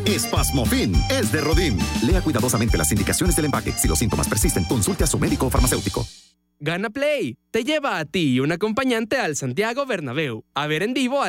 Espasmofin es de Rodin. Lea cuidadosamente las indicaciones del empaque. Si los síntomas persisten, consulte a su médico o farmacéutico. Gana Play te lleva a ti y un acompañante al Santiago Bernabéu a ver en vivo